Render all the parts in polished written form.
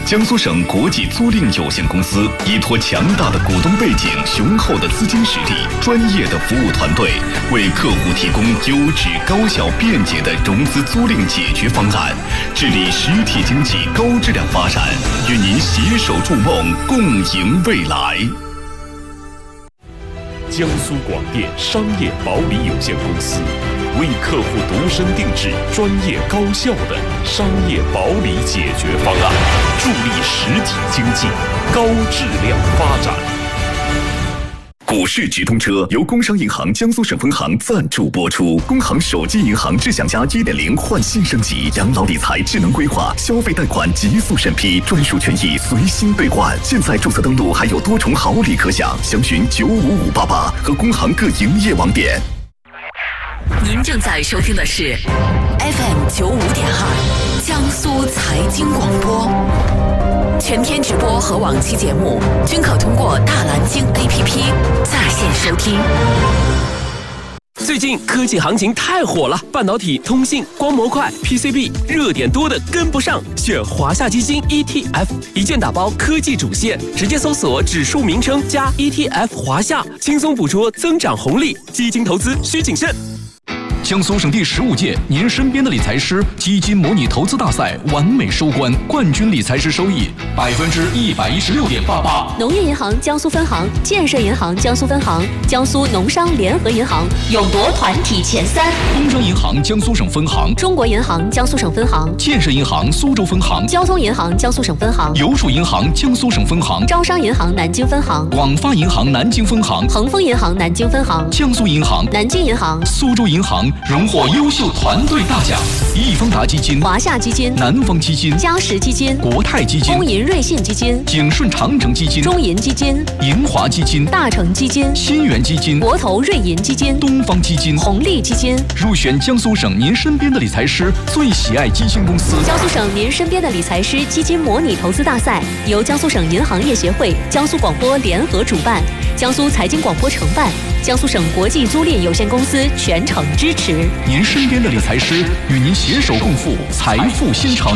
江苏省国际租赁有限公司依托强大的股东背景、雄厚的资金实力、专业的服务团队，为客户提供优质、高效、便捷的融资租赁解决方案，致力实体经济高质量发展，与您携手筑梦，共赢未来。 江苏广电商业保理有限公司为客户独身定制专业高效的商业保理解决方案，助力实体经济高质量发展。 股市直通车由工商银行江苏省分行赞助播出。工行手机银行智享家 1.0 换新升级，养老理财智能规划，消费贷款极速审批，专属权益随心兑换。现在注册登录还有多重好礼可享，详询95588和工行各营业网点。 您正在收听的是 FM95.2 江苏财经广播。全天直播和往期节目均可通过大蓝鲸 APP 在线收听。 最近科技行情太火了，半导体、通信、光模块、PCB 热点多的跟不上，选华夏基金 ETF， 一键打包科技主线，直接搜索指数名称加 ETF 华夏，轻松捕捉增长红利。基金投资需谨慎。 江苏省第15届您身边的理财师基金模拟投资大赛完美收官，冠军理财师收益116.88%。 农业银行江苏分行、建设银行江苏分行、江苏农商联合银行勇夺团体前3。 工商银行江苏省分行、 中国银行江苏省分行、 建设银行苏州分行、 交通银行江苏省分行、 邮储银行江苏省分行、 招商银行南京分行、 广发银行南京分行、 恒丰银行南京分行、 江苏银行、 南京银行、 苏州银行荣获优秀团队大奖。易方达基金、 华夏基金、 南方基金、 嘉实基金、 国泰基金、 工银瑞信基金、 景顺长城基金、 中银基金、 银华基金、 大成基金、 新源基金、 国投瑞银基金、 东方基金、 红利基金入选江苏省您身边的理财师最喜爱基金公司。 江苏省您身边的理财师基金模拟投资大赛由江苏省银行业协会、江苏广播联合主办，江苏财经广播承办，江苏省国际租赁有限公司全程支持。 您身边的理财师与您携手共赴财富新城。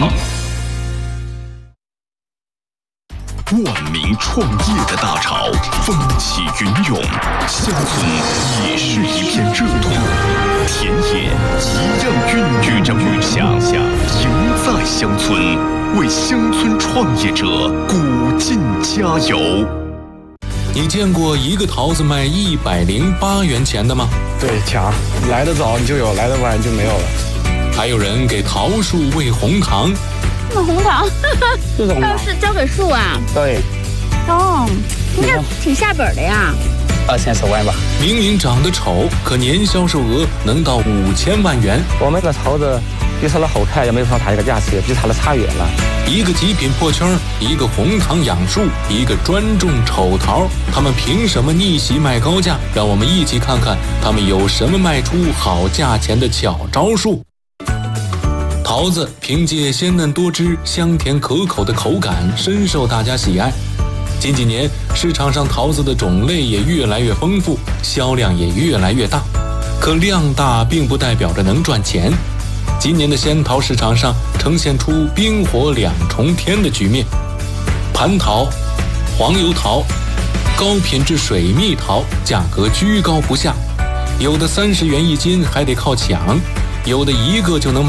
万民创业的大潮，风起云涌，乡村也是一片热土，田野一样孕育着梦想，赢在乡村，为乡村创业者鼓劲加油。 你见过一个桃子卖108元钱的吗？ 对，抢，来得早你就有，来得晚你就没有了。 还有人给桃树喂红糖。 那红糖就是红糖是交给树啊？ 对。 哦，那挺下本的呀。 2000-10万吧。 明明长得丑，可年销售额能到5000万元。 我们的桃子比它的好看，也没法谈一个价钱，比它的差远了。 一个极品破圈，一个红糖养树，一个专种丑桃，他们凭什么逆袭卖高价？让我们一起看看他们有什么卖出好价钱的巧招数。桃子凭借鲜嫩多汁、香甜可口的口感，深受大家喜爱。近几年，市场上桃子的种类也越来越丰富，销量也越来越大。可量大并不代表着能赚钱。今年的仙桃市场上呈现出冰火两重天的局面，蟠桃、黄油桃、高品质水蜜桃价格居高不下，有的30元一斤还得靠抢，有的一个就能卖